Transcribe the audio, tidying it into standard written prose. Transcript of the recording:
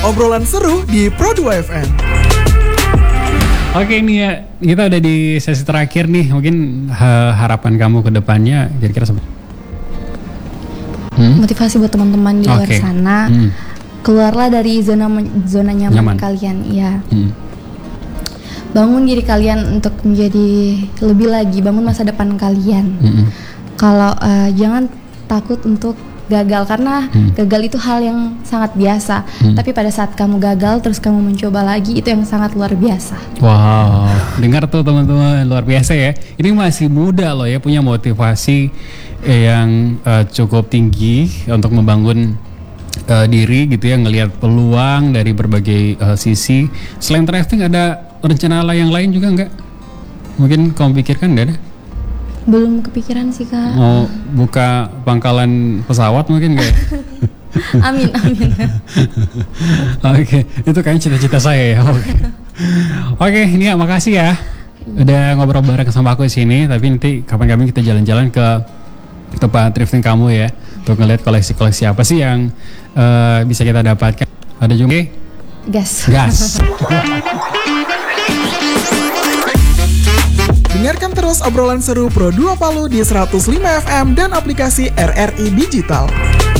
obrolan seru di Pro2 FM. Oke, ini ya, kita udah di sesi terakhir nih. Mungkin harapan kamu ke depannya kira-kira seperti motivasi buat teman-teman di luar sana. Keluarlah dari zona nyaman kalian, ya. Bangun diri kalian untuk menjadi lebih lagi, bangun masa depan kalian. Kalau jangan takut untuk gagal, karena gagal itu hal yang sangat biasa. Tapi pada saat kamu gagal terus kamu mencoba lagi, itu yang sangat luar biasa. Wow, dengar tuh teman-teman, luar biasa ya. Ini masih muda loh ya, punya motivasi yang cukup tinggi untuk membangun diri gitu ya, ngelihat peluang dari berbagai sisi. Selain drafting ada rencana yang lain juga nggak? Mungkin kamu pikirkan nggak ada? Belum kepikiran sih, Kak. Mau buka pangkalan pesawat mungkin nggak? Amin. Oke, itu kayaknya cita-cita saya ya. Oke, ini ya, makasih ya. Udah ngobrol bareng sama aku di sini. Tapi nanti kapan-kapan kita jalan-jalan ke tempat thrifting kamu ya, untuk ngeliat koleksi-koleksi apa sih yang bisa kita dapatkan. Ada juga Gas. Dengarkan terus obrolan seru Pro2 Palu di 105 FM dan aplikasi RRI Digital.